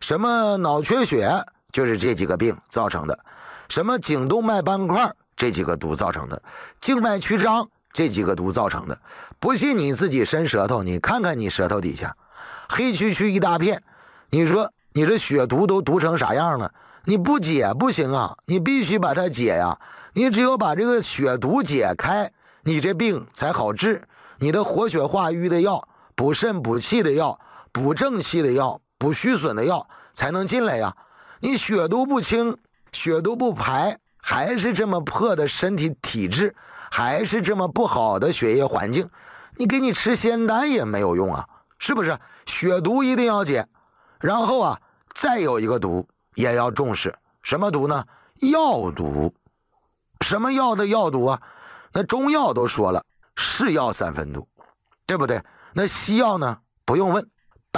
什么脑缺血就是这几个病造成的，什么颈动脉斑块这几个毒造成的，静脉曲张这几个毒造成的。不信你自己伸舌头，你看看你舌头底下黑黢黢一大片，你说你这血毒都毒成啥样了？你不解不行啊，你必须把它解呀。你只有把这个血毒解开，你这病才好治。你的活血化瘀的药、补肾补气的药、补正气的药、补虚损的药才能进来呀。你血毒不清，血毒不排，还是这么破的身体体质，还是这么不好的血液环境，你给你吃仙丹也没有用啊，是不是？血毒一定要解。然后啊，再有一个毒也要重视，什么毒呢？药毒。什么药的药毒啊？那中药都说了，是药三分毒，对不对？那西药呢？不用问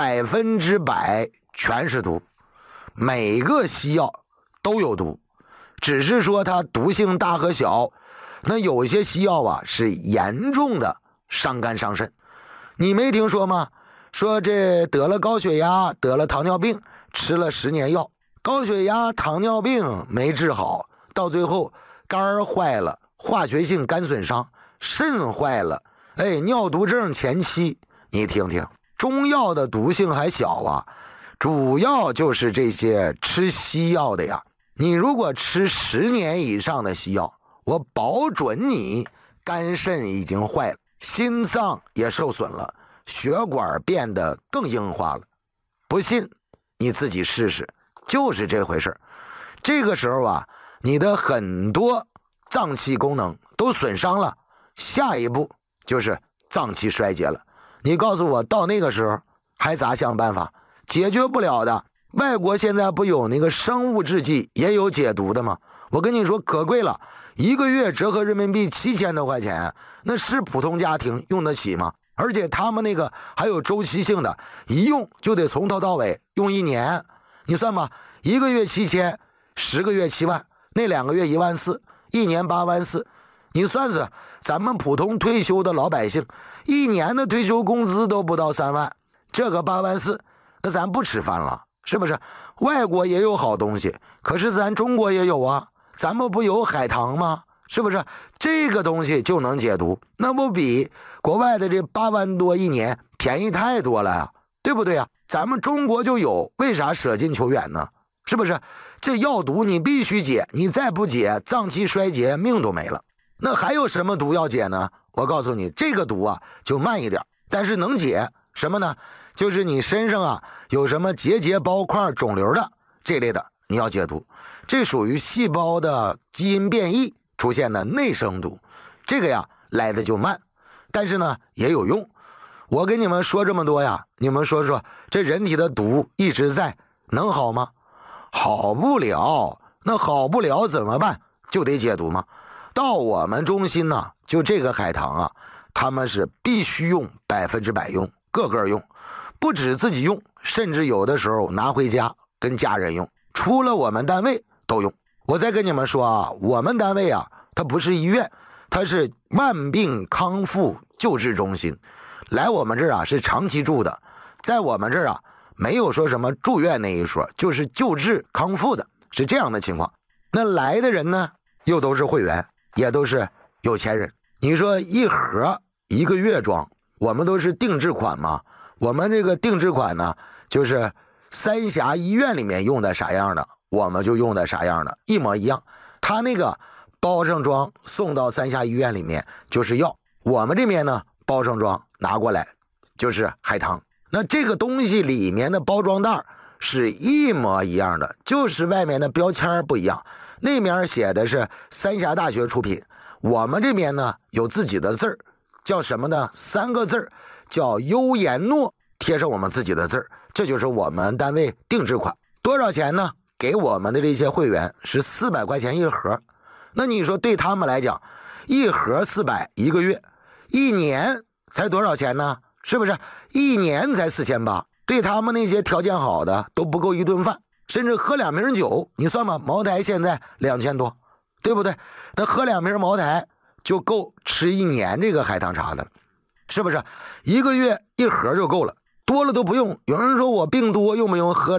，100%全是毒，每个西药都有毒，只是说它毒性大和小。那有些西药啊是严重的伤肝伤肾，你没听说吗？说这得了高血压，得了糖尿病，吃了10年药，高血压、糖尿病没治好，到最后肝坏了，化学性肝损伤，肾坏了，尿毒症前期。你听听，中药的毒性还小啊，主要就是这些吃西药的呀。你如果吃10年以上的西药，我保准你肝肾已经坏了，心脏也受损了，血管变得更硬化了。不信你自己试试，就是这回事。这个时候啊，你的很多脏器功能都损伤了，下一步就是脏器衰竭了。你告诉我，到那个时候还咋想办法？解决不了的。外国现在不有那个生物制剂也有解毒的吗？我跟你说可贵了，1个月折合人民币7000多块钱，那是普通家庭用得起吗？而且他们那个还有周期性的，一用就得从头到尾用1年。你算吧，1个月7000，10个月7万，那2个月14000，1年84000。你算算，咱们普通退休的老百姓1年的退休工资都不到3万，这个84000，那咱不吃饭了，是不是？外国也有好东西，可是咱中国也有啊，咱们不有海棠吗？是不是？这个东西就能解毒，那不比国外的这8万多1年便宜太多了呀，对不对呀？咱们中国就有，为啥舍近求远呢？是不是？这药毒你必须解，你再不解，脏器衰竭，命都没了。那还有什么毒要解呢？我告诉你，这个毒啊就慢一点，但是能解。什么呢？就是你身上啊有什么结包块肿瘤的这类的，你要解毒。这属于细胞的基因变异出现的内生毒，这个呀来的就慢，但是呢也有用。我跟你们说这么多呀，你们说说，这人体的毒一直在，能好吗？好不了。那好不了怎么办？就得解毒吗？到我们中心呢，就这个海棠啊，他们是必须用100%用，个个用，不止自己用，甚至有的时候拿回家跟家人用，除了我们单位都用。我再跟你们说啊，我们单位啊，它不是医院，它是慢病康复救治中心。来我们这儿啊是长期住的，在我们这儿啊没有说什么住院那一说，就是救治康复的，是这样的情况。那来的人呢，又都是会员，也都是有钱人。你说一盒1个月装，我们都是定制款嘛。我们这个定制款呢，就是三峡医院里面用的啥样的，我们就用的啥样的，一模一样。他那个包上装送到三峡医院里面就是药，我们这边呢包上装拿过来就是海棠。那这个东西里面的包装袋是一模一样的，就是外面的标签不一样。那面写的是三峡大学出品，我们这边呢有自己的字儿，叫什么呢？3个字儿，叫优颜诺，贴上我们自己的字儿，这就是我们单位定制款。多少钱呢？给我们的这些会员是400块钱一盒。那你说对他们来讲，一盒400，一个月，1年才多少钱呢？是不是1年才4800？对他们那些条件好的都不够一顿饭，甚至喝2瓶酒，你算吧，茅台现在2000多，对不对？那喝2瓶茅台就够吃1年这个海棠茶的，是不是？1个月1盒就够了，多了都不用。有人说我病多用不用喝